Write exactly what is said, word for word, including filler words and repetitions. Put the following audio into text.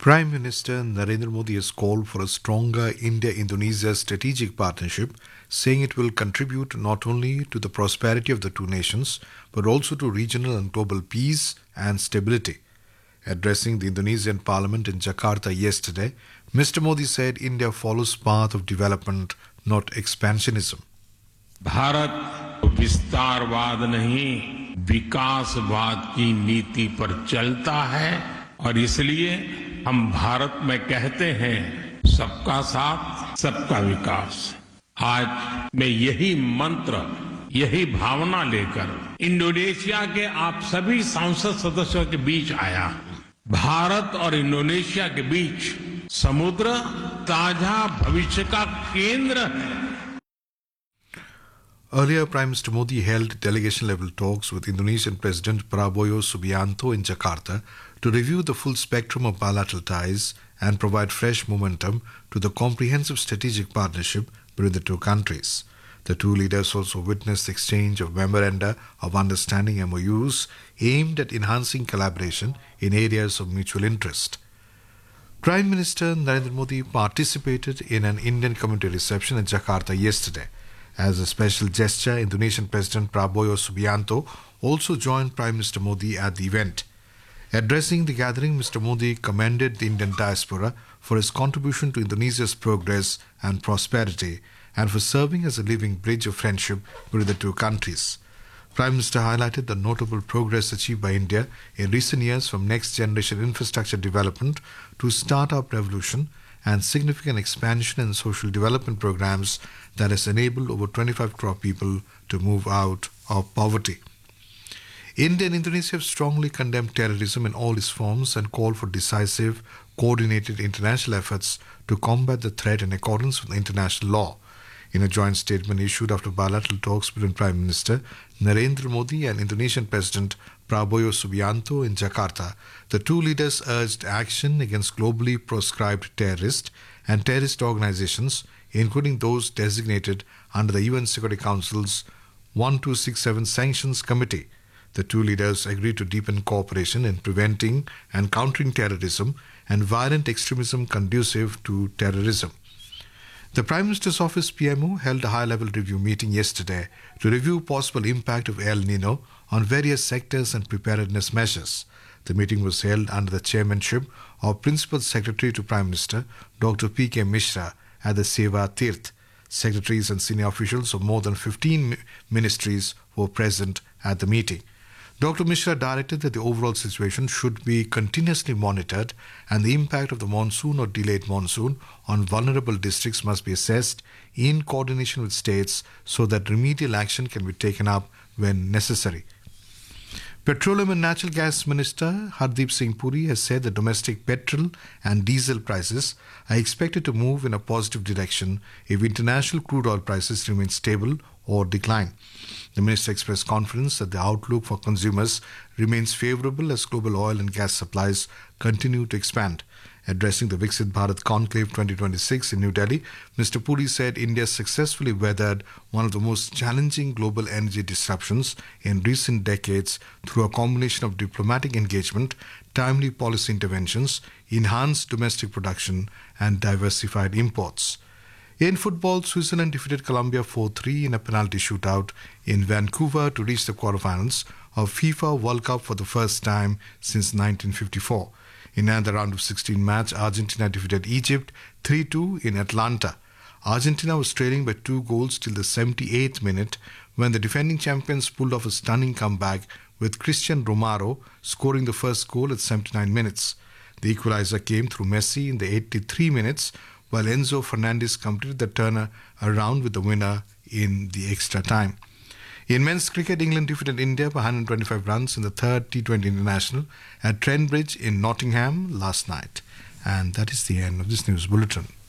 Prime Minister Narendra Modi has called for a stronger India-Indonesia strategic partnership, saying it will contribute not only to the prosperity of the two nations, but also to regional and global peace and stability. Addressing the Indonesian parliament in Jakarta yesterday, Mister Modi said India follows path of development, not expansionism. Bharat विस्तारवाद नहीं, विकासवाद की नीति पर चलता है और इसलिए हम भारत में कहते हैं सबका साथ, सबका विकास। आज मैं यही मंत्र, यही भावना लेकर इंडोनेशिया के आप सभी सांसद सदस्यों के बीच आया हूं। भारत और इंडोनेशिया के बीच समुद्र ताजा भविष्य का केंद्र है। Earlier, Prime Minister Modi held delegation-level talks with Indonesian President Prabowo Subianto in Jakarta to review the full spectrum of bilateral ties and provide fresh momentum to the comprehensive strategic partnership between the two countries. The two leaders also witnessed the exchange of memoranda of understanding M O Us aimed at enhancing collaboration in areas of mutual interest. Prime Minister Narendra Modi participated in an Indian community reception in Jakarta yesterday. As a special gesture, Indonesian President Prabowo Subianto also joined Prime Minister Modi at the event. Addressing the gathering, Mister Modi commended the Indian diaspora for his contribution to Indonesia's progress and prosperity and for serving as a living bridge of friendship between the two countries. Prime Minister highlighted the notable progress achieved by India in recent years, from next-generation infrastructure development to start-up revolution, and significant expansion in social development programs that has enabled over twenty-five crore people to move out of poverty. India and Indonesia have strongly condemned terrorism in all its forms and called for decisive, coordinated international efforts to combat the threat in accordance with international law. In a joint statement issued after bilateral talks between Prime Minister Narendra Modi and Indonesian President Prabowo Subianto in Jakarta, the two leaders urged action against globally proscribed terrorists and terrorist organizations, including those designated under the U N Security Council's twelve sixty-seven Sanctions Committee. The two leaders agreed to deepen cooperation in preventing and countering terrorism and violent extremism conducive to terrorism. The Prime Minister's Office P M O held a high-level review meeting yesterday to review possible impact of El Nino on various sectors and preparedness measures. The meeting was held under the chairmanship of Principal Secretary to Prime Minister Doctor P K Mishra at the Seva Tirth. Secretaries and senior officials of more than fifteen ministries were present at the meeting. Doctor Mishra directed that the overall situation should be continuously monitored and the impact of the monsoon or delayed monsoon on vulnerable districts must be assessed in coordination with states so that remedial action can be taken up when necessary. Petroleum and Natural Gas Minister Hardeep Singh Puri has said that domestic petrol and diesel prices are expected to move in a positive direction if international crude oil prices remain stable or decline. The minister expressed confidence that the outlook for consumers remains favorable as global oil and gas supplies continue to expand. Addressing the Viksit Bharat Conclave twenty twenty-six in New Delhi, Mister Puri said India successfully weathered one of the most challenging global energy disruptions in recent decades through a combination of diplomatic engagement, timely policy interventions, enhanced domestic production, and diversified imports. In football, Switzerland defeated Colombia four three in a penalty shootout in Vancouver to reach the quarterfinals of FIFA World Cup for the first time since nineteen fifty-four. In another round of sixteen match, Argentina defeated Egypt three two in Atlanta. Argentina was trailing by two goals till the seventy-eighth minute when the defending champions pulled off a stunning comeback with Christian Romero scoring the first goal at seventy-nine minutes. The equalizer came through Messi in the eighty-three minutes, while Enzo Fernandez completed the turner around with the winner in the extra time. In men's cricket, England defeated India by one hundred twenty-five runs in the third T twenty International at Trent Bridge in Nottingham last night. And that is the end of this news bulletin.